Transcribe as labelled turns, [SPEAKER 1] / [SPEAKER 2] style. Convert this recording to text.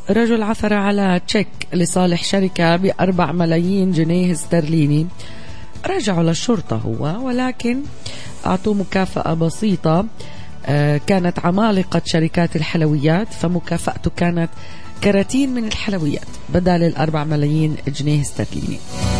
[SPEAKER 1] رجل عثر على تشيك لصالح شركة ب4 ملايين جنيه استرليني. رجعوا للشرطة هو، ولكن أعطوه مكافأة بسيطة. كانت عمالقة شركات الحلويات، فمكافأته كانت كراتين من الحلويات بدل 4 ملايين جنيه استرليني.